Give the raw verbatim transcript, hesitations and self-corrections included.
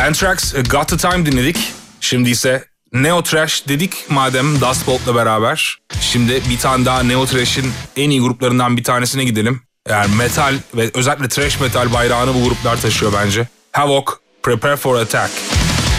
Anthrax, Got the Time dinledik. Şimdi ise Neo Trash dedik madem Dust Bolt'la beraber. Şimdi bir tane daha Neo Trash'in en iyi gruplarından bir tanesine gidelim. Yani metal ve özellikle thrash metal bayrağını bu gruplar taşıyor bence. Havoc, Prepare for Attack.